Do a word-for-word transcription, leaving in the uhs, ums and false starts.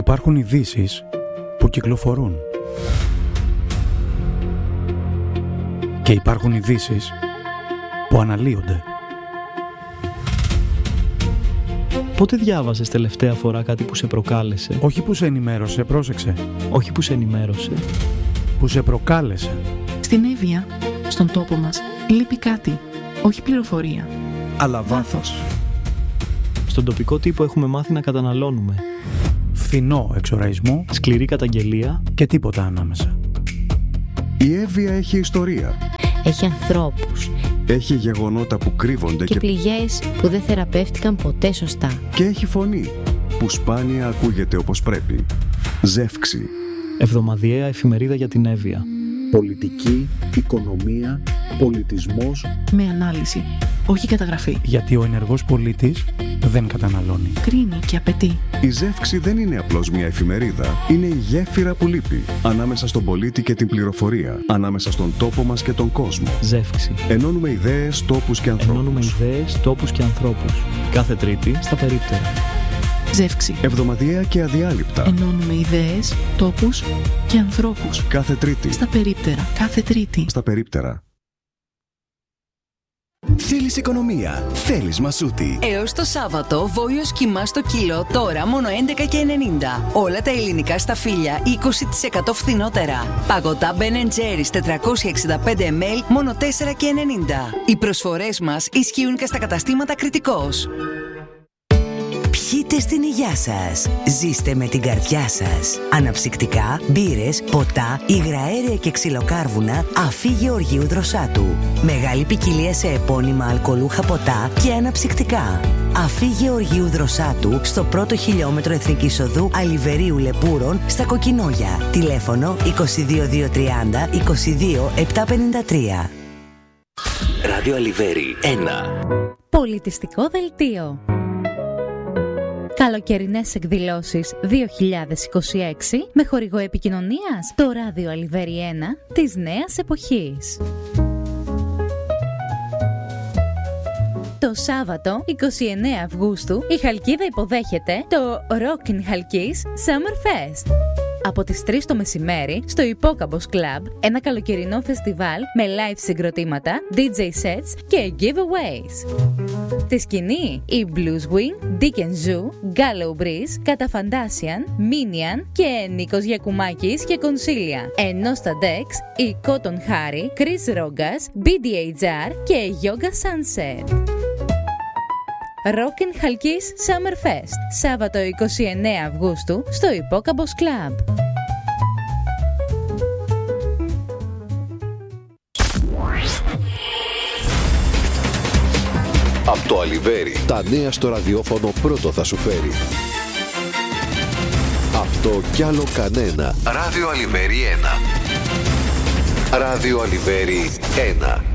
Υπάρχουν ειδήσεις που κυκλοφορούν. Και υπάρχουν ειδήσεις που αναλύονται. Πότε διάβασες τελευταία φορά κάτι που σε προκάλεσε? Όχι που σε ενημέρωσε, πρόσεξε. Όχι που σε ενημέρωσε. Που σε προκάλεσε. Στην Εύβοια, στον τόπο μας, λείπει κάτι. Όχι πληροφορία. Αλλά βάθος. Στον τοπικό τύπο έχουμε μάθει να καταναλώνουμε. Φθηνό εξοραϊσμό. Σκληρή καταγγελία. Και τίποτα ανάμεσα. Η Εύβοια έχει ιστορία. Έχει ανθρώπους. Έχει γεγονότα που κρύβονται και, και πληγές που δεν θεραπεύτηκαν ποτέ σωστά. Και έχει φωνή που σπάνια ακούγεται όπως πρέπει. Ζεύξη. Εβδομαδιαία εφημερίδα για την Εύβοια. Πολιτική, οικονομία, πολιτισμός. Με ανάλυση, όχι καταγραφή. Γιατί ο ενεργός πολίτης δεν καταναλώνει. Κρίνει και απαιτεί. Η Ζεύξη δεν είναι απλώς μια εφημερίδα. Είναι η γέφυρα που λείπει. Ανάμεσα στον πολίτη και την πληροφορία. Ανάμεσα στον τόπο μας και τον κόσμο. Ζεύξη. Ενώνουμε ιδέες, τόπους και ανθρώπους. Ενώνουμε ιδέες, τόπους και ανθρώπους. Κάθε Τρίτη στα περίπτερα. Ζεύξη. Εβδομαδιαία και αδιάλειπτα. Ενώνουμε ιδέες, τόπους και ανθρώπους. Κάθε Τρίτη. Στα περίπτερα. Κάθε Τρίτη. Στα περίπτερα. Θέλεις οικονομία, θέλεις μασούτη. Έως το Σάββατο, βόλιος κιμά στο κιλό, τώρα μόνο έντεκα και ενενήντα. Όλα τα ελληνικά σταφύλια είκοσι τοις εκατό φθηνότερα. Παγωτά Ben and Jerry's τετρακόσια εξήντα πέντε μιλιλίτρα μόνο τέσσερα και ενενήντα. Οι προσφορές μας ισχύουν και στα καταστήματα Κρητικός. Πιείτε στην υγειά σας. Ζήστε με την καρδιά σας. Αναψυκτικά, μπύρες, ποτά, υγραέρια και ξυλοκάρβουνα Αφή Γεωργίου Δροσάτου. Μεγάλη ποικιλία σε επώνυμα αλκοολούχα ποτά και αναψυκτικά. Αφή Γεωργίου Δροσάτου στο πρώτο χιλιόμετρο Εθνικής Οδού Αλιβερίου Λεπούρων στα Κοκκινόγια. Τηλέφωνο είκοσι δύο χιλιάδες διακόσια τριάντα είκοσι δύο επτακόσια πενήντα τρία. Ράδιο Αλιβέρι ένα. Πολιτιστικό δελτίο. Καλοκαιρινές εκδηλώσεις δύο χιλιάδες είκοσι έξι με χορηγό επικοινωνίας το Ράδιο Αλιβέρι ένα της νέας εποχής. Το Σάββατο εικοστή ενάτη Αυγούστου η Χαλκίδα υποδέχεται το Rockin' Halkis Summer Fest. Από τις τρεις το μεσημέρι στο Υπόκαμπος Club, ένα καλοκαιρινό φεστιβάλ με live συγκροτήματα, ντι τζέι sets και giveaways. Στη σκηνή, οι Blues Wing, Dick and Zoo, Gallow Breeze, Καταφαντάσιαν, Minion και Νίκος Γιακουμάκης και Κονσίλια. Ενώ στα Dex, οι Cotton Harry, Chris Rogas, μπι ντι έιτς αρ και Yoga Sunset. Rockin' Halkis Summer Fest, Σάββατο εικοστή ενάτη Αυγούστου στο Υπόκαμπος Club. Από το Αλιβέρι, τα νέα στο ραδιόφωνο πρώτο θα σου φέρει. Αυτό κι άλλο κανένα. Ράδιο Αλιβέρι ένα. Ράδιο Αλιβέρι ένα.